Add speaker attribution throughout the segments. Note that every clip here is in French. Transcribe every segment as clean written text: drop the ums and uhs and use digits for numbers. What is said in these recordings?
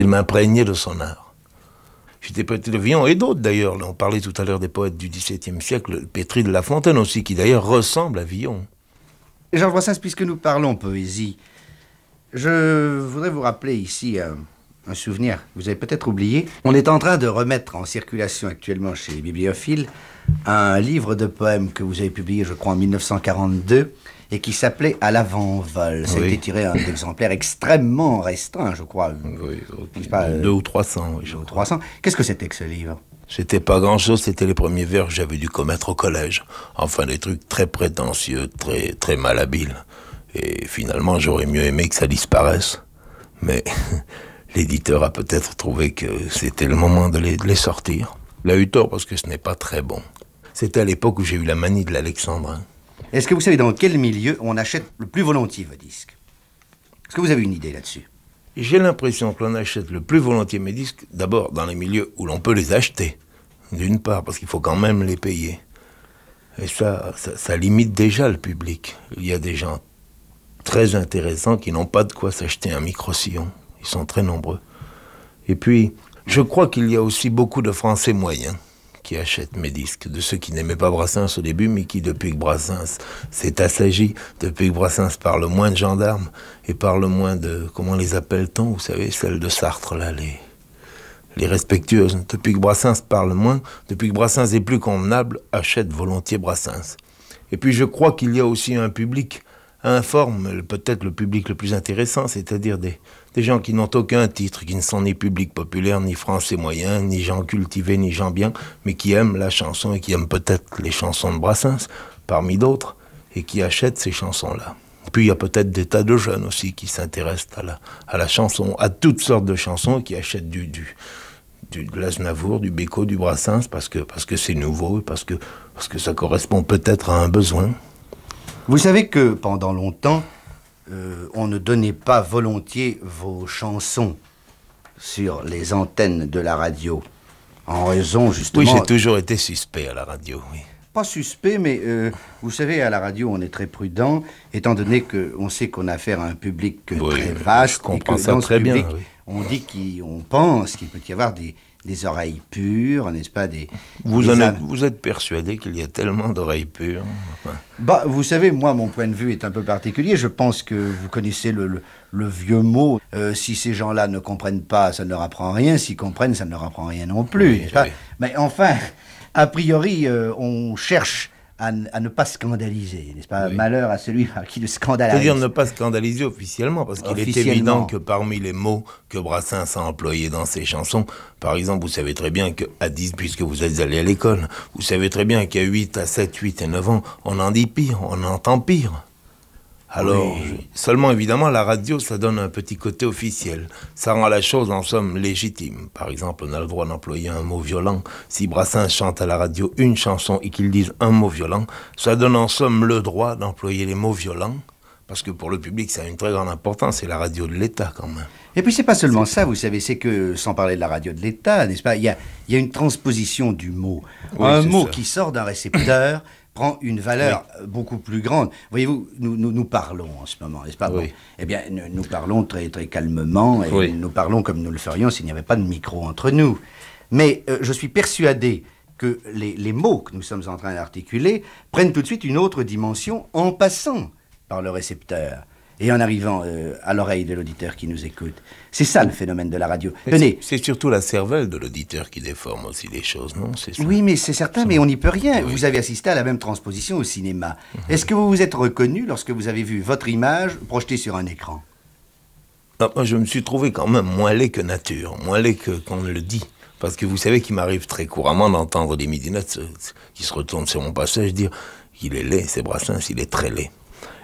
Speaker 1: Il m'imprégnait de son art. J'étais prêté de Villon et d'autres d'ailleurs. On parlait tout à l'heure des poètes du XVIIe siècle, Pétri de La Fontaine aussi, qui d'ailleurs ressemble à Villon.
Speaker 2: Georges Brassens, puisque nous parlons poésie, je voudrais vous rappeler ici un souvenir que vous avez peut-être oublié. On est en train de remettre en circulation actuellement chez les bibliophiles un livre de poèmes que vous avez publié, je crois, en 1942 et qui s'appelait « À l'avant-vol ». Ça a été tiré un exemplaire extrêmement restreint, je crois.
Speaker 1: Oui,
Speaker 2: pas,
Speaker 1: 200 ou 300. Oui,
Speaker 2: 300. Qu'est-ce que c'était que ce livre ?
Speaker 1: C'était pas grand-chose, c'était les premiers vers que j'avais dû commettre au collège. Enfin, des trucs très prétentieux, très, très malhabiles. Et finalement, j'aurais mieux aimé que ça disparaisse. Mais l'éditeur a peut-être trouvé que c'était le moment de les sortir. Il a eu tort parce que ce n'est pas très bon. C'était à l'époque où j'ai eu la manie de l'alexandrin.
Speaker 2: Est-ce que vous savez dans quel milieu on achète le plus volontiers vos disques ? Est-ce que vous avez une idée là-dessus ?
Speaker 1: J'ai l'impression que l'on achète le plus volontiers mes disques, d'abord dans les milieux où l'on peut les acheter. D'une part, parce qu'il faut quand même les payer. Et ça limite déjà le public. Il y a des gens très intéressants qui n'ont pas de quoi s'acheter un micro-sillon. Ils sont très nombreux. Et puis, je crois qu'il y a aussi beaucoup de Français moyens qui achètent mes disques, de ceux qui n'aimaient pas Brassens au début, mais qui, depuis que Brassens s'est assagi, depuis que Brassens parle moins de gendarmes et parle moins de, comment les appelle-t-on, vous savez, celles de Sartre, là, les respectueuses. Depuis que Brassens parle moins, depuis que Brassens est plus convenable, achètent volontiers Brassens. Et puis je crois qu'il y a aussi un public informe, peut-être le public le plus intéressant, c'est-à-dire des gens qui n'ont aucun titre, qui ne sont ni public populaire, ni français moyen, ni gens cultivés, ni gens bien, mais qui aiment la chanson et qui aiment peut-être les chansons de Brassens, parmi d'autres, et qui achètent ces chansons-là. Puis il y a peut-être des tas de jeunes aussi qui s'intéressent à la chanson, à toutes sortes de chansons, et qui achètent de l'Aznavour, du Bécaud, du Brassens, parce que c'est nouveau, et parce que ça correspond peut-être à un besoin.
Speaker 2: Vous savez que pendant longtemps, on ne donnait pas volontiers vos chansons sur les antennes de la radio, en raison justement...
Speaker 1: Oui, j'ai toujours été suspect à la radio, oui.
Speaker 2: Pas suspect, mais vous savez, à la radio, on est très prudent, étant donné qu'on sait qu'on a affaire à un public très vaste.
Speaker 1: Je comprends
Speaker 2: et que
Speaker 1: ça
Speaker 2: dans
Speaker 1: très
Speaker 2: ce public,
Speaker 1: bien. Oui.
Speaker 2: On dit qu'on pense qu'il peut y avoir des oreilles pures, n'est-ce pas,
Speaker 1: Vous êtes persuadé qu'il y a tellement d'oreilles pures? Enfin.
Speaker 2: Bah, vous savez, moi, mon point de vue est un peu particulier. Je pense que vous connaissez le vieux mot. Si ces gens-là ne comprennent pas, ça ne leur apprend rien. S'ils comprennent, ça ne leur apprend rien non plus.
Speaker 1: Oui,
Speaker 2: pas
Speaker 1: oui.
Speaker 2: Mais enfin, a priori, on cherche à ne pas scandaliser, n'est-ce pas? Oui. Malheur à celui à qui le scandale arrive.
Speaker 1: C'est-à-dire ne pas scandaliser officiellement, parce qu'il est évident que parmi les mots que Brassens a employés dans ses chansons, par exemple, vous savez très bien qu'à 10, puisque vous êtes allé à l'école, vous savez très bien qu'à 8, à 7, 8 et 9 ans, on en dit pire, on entend pire. Alors, seulement évidemment, la radio, ça donne un petit côté officiel. Ça rend la chose, en somme, légitime. Par exemple, on a le droit d'employer un mot violent. Si Brassens chante à la radio une chanson et qu'il dise un mot violent, ça donne en somme le droit d'employer les mots violents. Parce que pour le public, ça a une très grande importance. C'est la radio de l'État, quand même.
Speaker 2: Et puis, c'est pas seulement ça, vous savez, c'est que, sans parler de la radio de l'État, n'est-ce pas, il y a une transposition du mot. Oui, un mot qui sort d'un récepteur prend une valeur beaucoup plus grande. Voyez-vous, nous parlons en ce moment, n'est-ce pas? Bon, eh bien, nous parlons très, très calmement, et nous parlons comme nous le ferions s'il n'y avait pas de micro entre nous. Mais je suis persuadé que les mots que nous sommes en train d'articuler prennent tout de suite une autre dimension en passant par le récepteur et en arrivant à l'oreille de l'auditeur qui nous écoute. C'est ça le phénomène de la radio. Tenez.
Speaker 1: C'est surtout la cervelle de l'auditeur qui déforme aussi les choses, non? C'est ça.
Speaker 2: Oui, mais c'est certain, mais on n'y peut rien. Oui. Vous avez assisté à la même transposition au cinéma. Est-ce que vous vous êtes reconnu lorsque vous avez vu votre image projetée sur un écran?
Speaker 1: Non, moi, je me suis trouvé quand même moins laid que nature, moins laid qu'on ne le dit. Parce que vous savez qu'il m'arrive très couramment d'entendre des midinettes qui se retournent sur mon passage dire « il est laid, c'est Brassens, il est très laid ».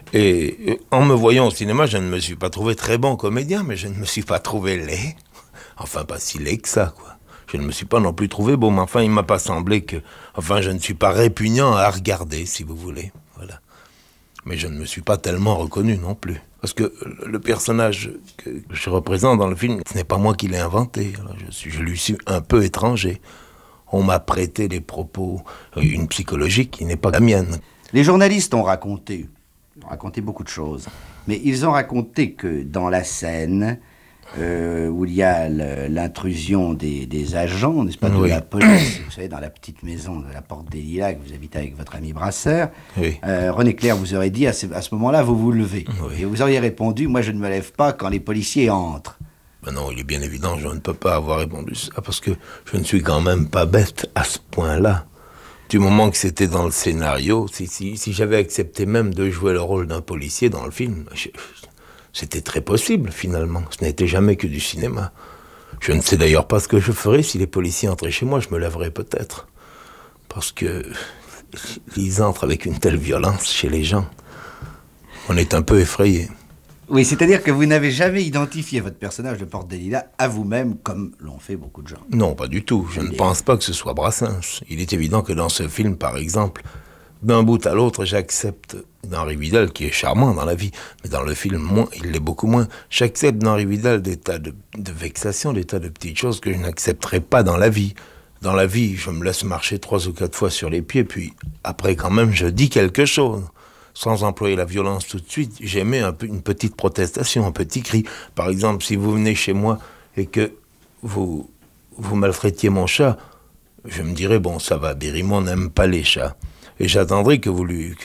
Speaker 1: Et en me voyant au cinéma, je ne me suis pas trouvé très bon comédien, mais je ne me suis pas trouvé laid. Enfin, pas si laid que ça, quoi. Je ne me suis pas non plus trouvé beau, mais enfin, il m'a pas semblé que... Enfin, je ne suis pas répugnant à regarder, si vous voulez. Voilà. Mais je ne me suis pas tellement reconnu non plus. Parce que le personnage que je représente dans le film, ce n'est pas moi qui l'ai inventé. Alors, je lui suis un peu étranger. On m'a prêté des propos, une psychologie qui n'est pas la mienne.
Speaker 2: Les journalistes ont raconté beaucoup de choses. Mais ils ont raconté que dans la scène, où il y a l'intrusion des agents, n'est-ce pas, de la police, vous savez, dans la petite maison de la Porte des Lilas que vous habitez avec votre ami Brasseur.
Speaker 1: Oui.
Speaker 2: René Clair vous aurait dit, à ce moment-là, vous vous levez.
Speaker 1: Oui.
Speaker 2: Et vous auriez répondu, moi je ne me lève pas quand les policiers entrent.
Speaker 1: Ben non, il est bien évident, je ne peux pas avoir répondu ça, parce que je ne suis quand même pas bête à ce point-là. Du moment que c'était dans le scénario, si j'avais accepté même de jouer le rôle d'un policier dans le film, c'était très possible finalement. Ce n'était jamais que du cinéma. Je ne sais d'ailleurs pas ce que je ferais si les policiers entraient chez moi, je me lèverais peut-être. Parce que ils entrent avec une telle violence chez les gens. On est un peu effrayé.
Speaker 2: Oui, c'est-à-dire que vous n'avez jamais identifié votre personnage de Porte des Lilas à vous-même, comme l'ont fait beaucoup de gens.
Speaker 1: Non, pas du tout. Je ne pense pas que ce soit Brassens. Il est évident que dans ce film, par exemple, d'un bout à l'autre, j'accepte d'Henri Vidal, qui est charmant dans la vie, mais dans le film, il l'est beaucoup moins. J'accepte d'Henri Vidal des tas de vexations, des tas de petites choses que je n'accepterai pas dans la vie. Dans la vie, je me laisse marcher 3 ou 4 fois sur les pieds, puis après, quand même, je dis quelque chose. Sans employer la violence tout de suite, j'émets une petite protestation, un petit cri. Par exemple, si vous venez chez moi et que vous maltraitiez mon chat, je me dirais, bon, ça va, Bérimont n'aime pas les chats. Et j'attendrai que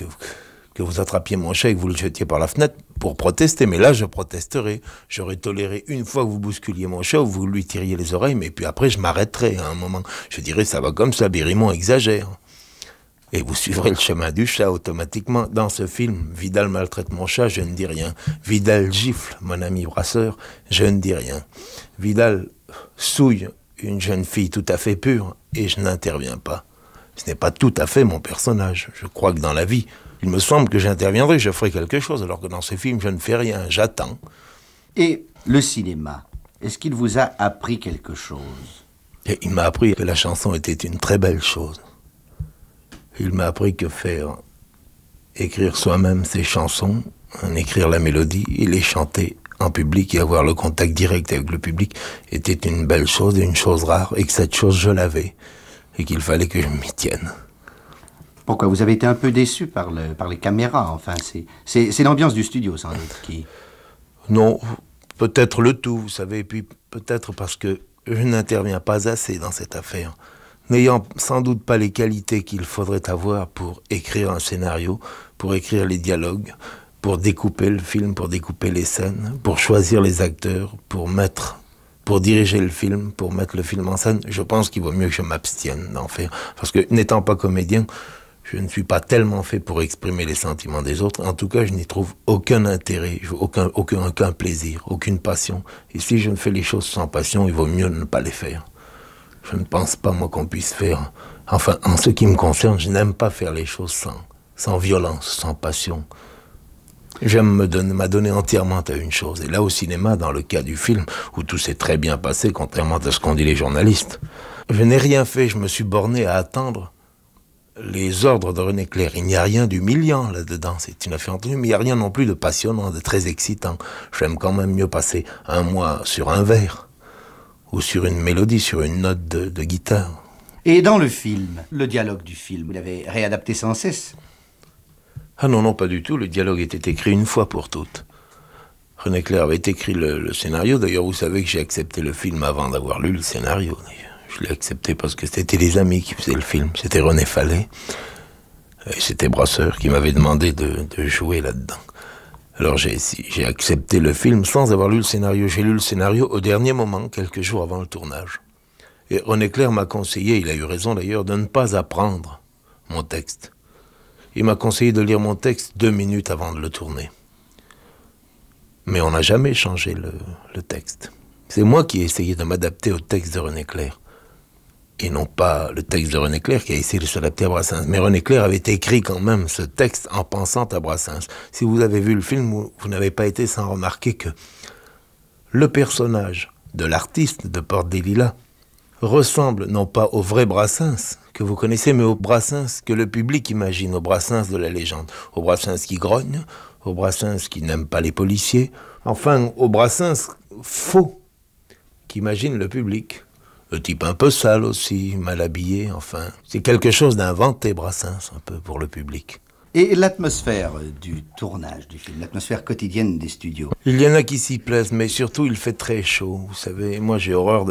Speaker 1: vous attrapiez mon chat et que vous le jetiez par la fenêtre pour protester. Mais là, je protesterai. J'aurais toléré une fois que vous bousculiez mon chat ou vous lui tiriez les oreilles, mais puis après, je m'arrêterai à un moment. Je dirais, ça va comme ça, Bérimont exagère. Et vous suivrez le chemin du chat automatiquement. Dans ce film, Vidal maltraite mon chat, je ne dis rien. Vidal gifle mon ami Brasseur, je ne dis rien. Vidal souille une jeune fille tout à fait pure et je n'interviens pas. Ce n'est pas tout à fait mon personnage. Je crois que dans la vie, il me semble que j'interviendrai, je ferai quelque chose, alors que dans ce film, je ne fais rien, j'attends.
Speaker 2: Et le cinéma, est-ce qu'il vous a appris quelque chose?
Speaker 1: Et il m'a appris que la chanson était une très belle chose. Il m'a appris que écrire soi-même ses chansons, en écrire la mélodie et les chanter en public et avoir le contact direct avec le public était une belle chose et une chose rare, et que cette chose, je l'avais, et qu'il fallait que je m'y tienne.
Speaker 2: Pourquoi? Vous avez été un peu déçu par les caméras, enfin, c'est l'ambiance du studio, sans doute, qui...
Speaker 1: Non, peut-être le tout, vous savez, et puis peut-être parce que je n'interviens pas assez dans cette affaire. N'ayant sans doute pas les qualités qu'il faudrait avoir pour écrire un scénario, pour écrire les dialogues, pour découper le film, pour découper les scènes, pour choisir les acteurs, pour diriger le film, pour mettre le film en scène, je pense qu'il vaut mieux que je m'abstienne d'en faire. Parce que n'étant pas comédien, je ne suis pas tellement fait pour exprimer les sentiments des autres. En tout cas, je n'y trouve aucun intérêt, aucun plaisir, aucune passion. Et si je ne fais les choses sans passion, il vaut mieux ne pas les faire. Je ne pense pas, moi, qu'on puisse faire... Enfin, en ce qui me concerne, je n'aime pas faire les choses sans violence, sans passion. J'aime m'adonner entièrement à une chose. Et là, au cinéma, dans le cas du film, où tout s'est très bien passé, contrairement à ce qu'ont dit les journalistes, je n'ai rien fait, je me suis borné à attendre les ordres de René Clair. Il n'y a rien d'humiliant là-dedans, c'est une affaire entendue, mais il n'y a rien non plus de passionnant, de très excitant. J'aime quand même mieux passer un mois sur un vers, ou sur une mélodie, sur une note de guitare.
Speaker 2: Et dans le film, le dialogue du film, vous l'avez réadapté sans cesse?
Speaker 1: Ah non, pas du tout, le dialogue était écrit une fois pour toutes. René Clair avait écrit le scénario, d'ailleurs vous savez que j'ai accepté le film avant d'avoir lu le scénario, d'ailleurs. Je l'ai accepté parce que c'était les amis qui faisaient le film, c'était René Fallet, et c'était Brasseur qui m'avait demandé de jouer là-dedans. Alors j'ai accepté le film sans avoir lu le scénario. J'ai lu le scénario au dernier moment, quelques jours avant le tournage. Et René Clair m'a conseillé, il a eu raison d'ailleurs, de ne pas apprendre mon texte. Il m'a conseillé de lire mon texte 2 minutes avant de le tourner. Mais on n'a jamais changé le texte. C'est moi qui ai essayé de m'adapter au texte de René Clair. Et non pas le texte de René Clair qui a essayé de s'adapter à Brassens. Mais René Clair avait écrit quand même ce texte en pensant à Brassens. Si vous avez vu le film, vous n'avez pas été sans remarquer que le personnage de l'artiste de Porte des Lilas ressemble non pas au vrai Brassens que vous connaissez, mais au Brassens que le public imagine, au Brassens de la légende. Au Brassens qui grogne, au Brassens qui n'aime pas les policiers, enfin au Brassens faux qu'imagine le public. Le type un peu sale aussi, mal habillé, enfin. C'est quelque chose d'inventé, Brassens, un peu, pour le public.
Speaker 2: Et l'atmosphère du tournage du film, l'atmosphère quotidienne des studios?
Speaker 1: Il y en a qui s'y plaisent, mais surtout il fait très chaud. Vous savez, moi j'ai horreur